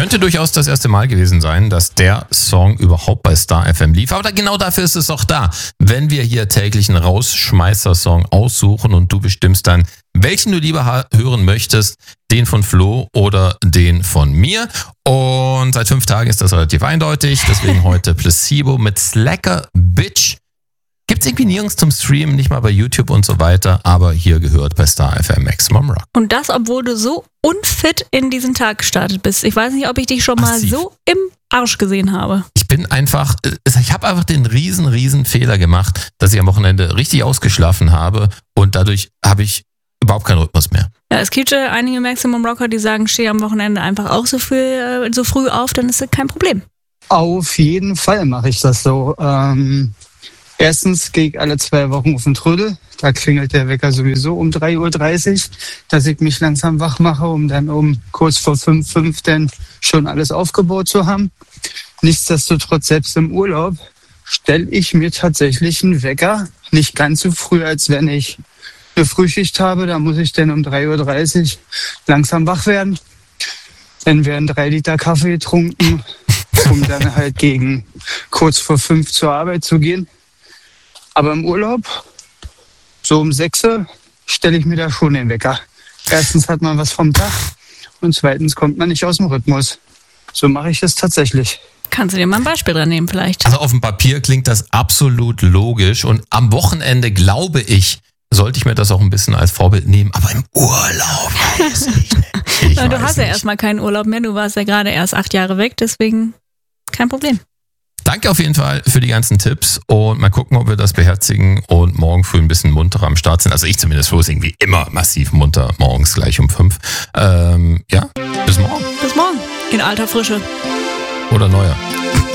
Könnte durchaus das erste Mal gewesen sein, dass der Song überhaupt bei Star FM lief. Aber genau dafür ist es auch da. Wenn wir hier täglich einen Rausschmeißer-Song aussuchen und du bestimmst dann, welchen du lieber hören möchtest, den von Flo oder den von mir. Und seit 5 Tagen ist das relativ eindeutig. Deswegen heute Placebo mit Slacker Bitch. Gibt's irgendwie nirgends zum Streamen, nicht mal bei YouTube und so weiter, aber hier gehört bei Star FM Maximum Rock. Und das, obwohl du so unfit in diesen Tag gestartet bist. Ich weiß nicht, ob ich dich schon mal so im Arsch gesehen habe. Ich habe einfach den riesen Fehler gemacht, dass ich am Wochenende richtig ausgeschlafen habe und dadurch habe ich überhaupt keinen Rhythmus mehr. Ja, es gibt einige Maximum Rocker, die sagen, steh am Wochenende einfach auch so früh auf, dann ist das kein Problem. Auf jeden Fall mache ich das so. Erstens gehe ich alle 2 Wochen auf den Trödel. Da klingelt der Wecker sowieso um 3.30 Uhr, dass ich mich langsam wach mache, um dann um kurz vor 5 dann schon alles aufgebaut zu haben. Nichtsdestotrotz, selbst im Urlaub, stelle ich mir tatsächlich einen Wecker. Nicht ganz so früh, als wenn ich eine Frühschicht habe. Da muss ich dann um 3.30 Uhr langsam wach werden. Dann werden 3 Liter Kaffee getrunken, um dann halt gegen kurz vor 5 zur Arbeit zu gehen. Aber im Urlaub, so um 6 Uhr, stelle ich mir da schon den Wecker. Erstens hat man was vom Tag und zweitens kommt man nicht aus dem Rhythmus. So mache ich es tatsächlich. Kannst du dir mal ein Beispiel dran nehmen vielleicht? Also auf dem Papier klingt das absolut logisch und am Wochenende, glaube ich, sollte ich mir das auch ein bisschen als Vorbild nehmen. Aber im Urlaub weiß ich nicht. Du hast ja erstmal keinen Urlaub mehr. Du warst ja gerade erst 8 Jahre weg, deswegen kein Problem. Danke auf jeden Fall für die ganzen Tipps und mal gucken, ob wir das beherzigen und morgen früh ein bisschen munterer am Start sind. Also ich zumindest, Flo ist irgendwie immer massiv munter, morgens gleich um 5. Ja, bis morgen. Bis morgen. In alter Frische. Oder neuer.